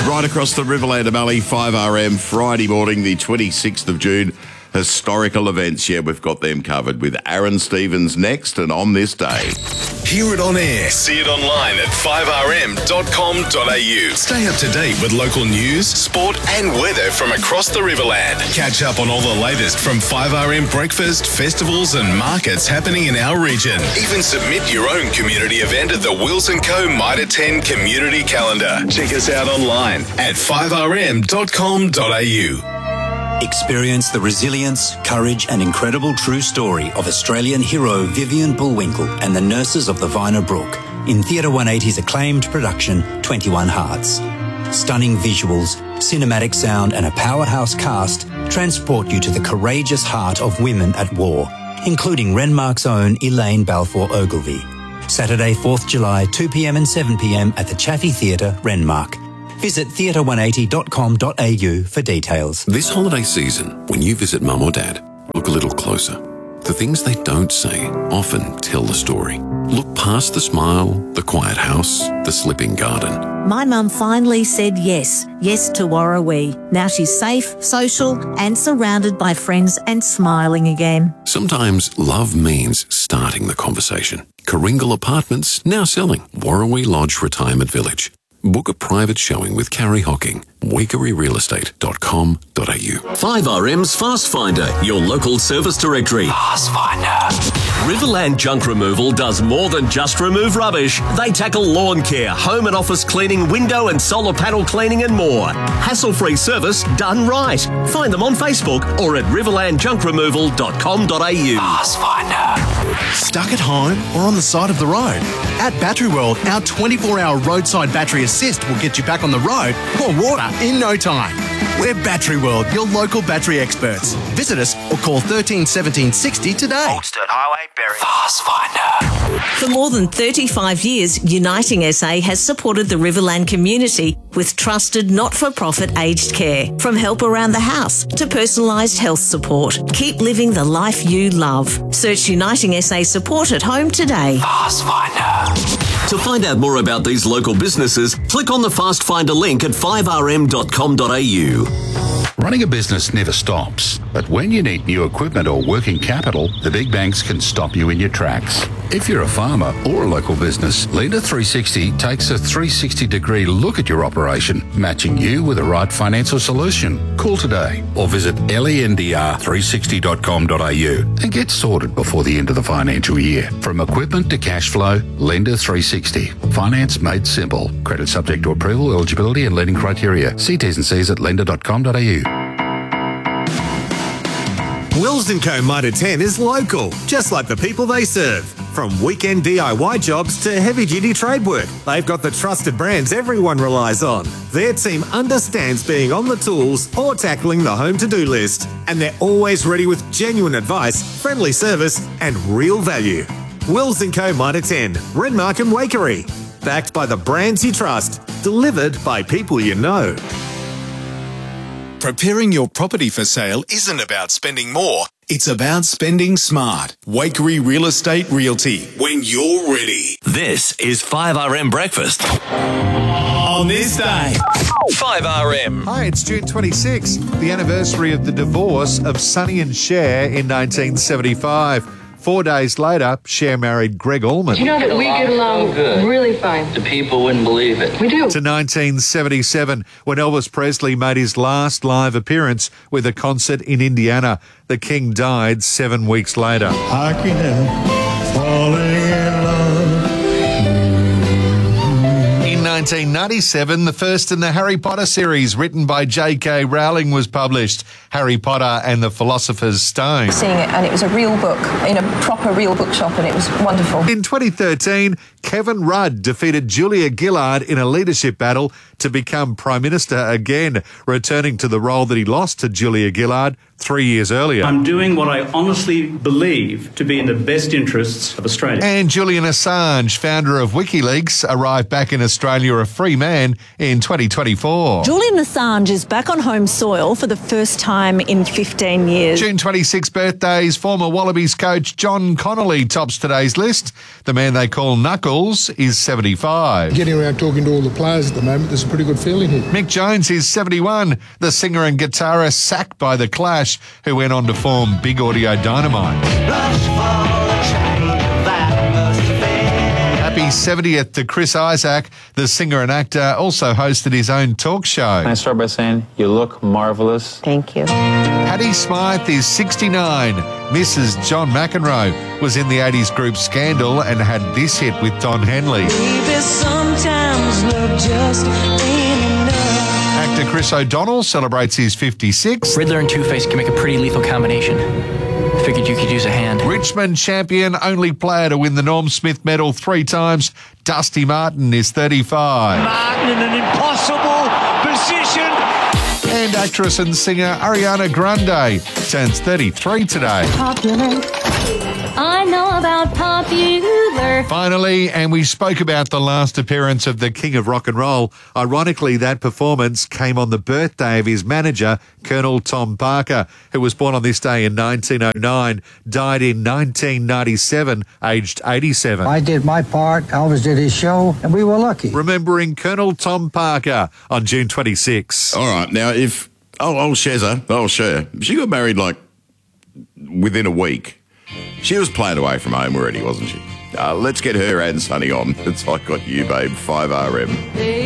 Right across the Riverland of Mallee, 5RM, Friday morning, the 26th of June. Historical events, yeah, we've got them covered with Aaron Stevens next and on this day. Hear it on air. See it online at 5rm.com.au. Stay up to date with local news, sport and weather from across the Riverland. Catch up on all the latest from 5RM breakfast, festivals and markets happening in our region. Even submit your own community event at the Wills & Co. Mitre 10 community calendar. Check us out online at 5rm.com.au. Experience the resilience, courage and incredible true story of Australian hero Vivian Bullwinkle and the nurses of the Viner Brook in Theatre 180's acclaimed production 21 Hearts. Stunning visuals, cinematic sound and a powerhouse cast transport you to the courageous heart of women at war, including Renmark's own Elaine Balfour Ogilvie. Saturday 4th July 2pm and 7pm at the Chaffey Theatre, Renmark. Visit theatre180.com.au for details. This holiday season, when you visit mum or dad, look a little closer. The things they don't say often tell the story. Look past the smile, the quiet house, the slipping garden. My mum finally said yes to Warrawee. Now she's safe, social and surrounded by friends and smiling again. Sometimes love means starting the conversation. Karingal Apartments now selling Warrawee Lodge Retirement Village. Book a private showing with Carrie Hocking. WakeryRealestate.com.au. 5RM's Fast Finder, your local service directory. Fast Finder. Riverland Junk Removal does more than just remove rubbish. They tackle lawn care, home and office cleaning, window and solar panel cleaning and more. Hassle-free service done right. Find them on Facebook or at riverlandjunkremoval.com.au. Fast Finder. Stuck at home or on the side of the road? At Battery World, our 24-hour roadside battery assist will get you back on the road or water in no time. We're Battery World, your local battery experts. Visit us or call 13 17 60 today. Old Sturt Highway, Berry. Fast Finder. For more than 35 years, Uniting SA has supported the Riverland community with trusted not-for-profit aged care. From help around the house to personalised health support. Keep living the life you love. Search Uniting SA support at home today. Fast Finder. To find out more about these local businesses, click on the Fast Finder link at 5rm.com.au. Running a business never stops, but when you need new equipment or working capital, the big banks can stop you in your tracks. If you're a farmer or a local business, Lender 360 takes a 360-degree look at your operation, matching you with the right financial solution. Call today or visit lendr360.com.au and get sorted before the end of the financial year. From equipment to cash flow, Lender 360. Finance made simple. Credit subject to approval, eligibility and lending criteria. See T's and C's at lender.com.au. Wills & Co. Mitre 10 is local, just like the people they serve. From weekend DIY jobs to heavy-duty trade work, they've got the trusted brands everyone relies on. Their team understands being on the tools or tackling the home to-do list. And they're always ready with genuine advice, friendly service and real value. Wills & Co. Mitre 10, Renmark and Wakery. Backed by the brands you trust, delivered by people you know. Preparing your property for sale isn't about spending more. It's about spending smart. Wakery Real Estate Realty. When you're ready. This is 5RM Breakfast. On this day. 5RM. Hi, it's June 26, the anniversary of the divorce of Sonny and Cher in 1975. 4 days later, Cher married Greg Allman. Do you know that we get along really fine? The people wouldn't believe it. We do. To 1977, when Elvis Presley made his last live appearance with a concert in Indiana. The King died 7 weeks later. I can help falling in love. In 1997, the first in the Harry Potter series, written by J.K. Rowling, was published. Harry Potter and the Philosopher's Stone. Seeing it, and it was a real book in a proper real bookshop, and it was wonderful. In 2013, Kevin Rudd defeated Julia Gillard in a leadership battle to become Prime Minister again, returning to the role that he lost to Julia Gillard 3 years earlier. I'm doing what I honestly believe to be in the best interests of Australia. And Julian Assange, founder of WikiLeaks, arrived back in Australia you're a free man in 2024. Julian Assange is back on home soil for the first time in 15 years. June 26 birthdays, former Wallabies coach John Connolly tops today's list. The man they call Knuckles is 75. Getting around talking to all the players at the moment, there's a pretty good feeling here. Mick Jones is 71, the singer and guitarist sacked by The Clash, who went on to form Big Audio Dynamite. Happy 70th to Chris Isaac, the singer and actor, also hosted his own talk show. Can I start by saying you look marvellous? Thank you. Paddy Smythe is 69. Mrs. John McEnroe was in the 80s group Scandal and had this hit with Don Henley. Baby, sometimes love just ain't enough. Actor Chris O'Donnell celebrates his 56th. Riddler and Two-Face can make a pretty lethal combination. Figured you could use a hand. Richmond champion, only player to win the Norm Smith medal 3 times, Dusty Martin is 35. Martin in an impossible position. And actress and singer Ariana Grande turns 33 today. Popular. I know about popular. Finally, and we spoke about the last appearance of the King of Rock and Roll. Ironically, that performance came on the birthday of his manager, Colonel Tom Parker, who was born on this day in 1909, died in 1997, aged 87. I did my part, Elvis did his show, and we were lucky. Remembering Colonel Tom Parker on June 26. All right, now if Cher, she got married like within a week. She was playing away from home already, wasn't she? Let's get her and Sonny on. It's I Got You, Babe, 5RM.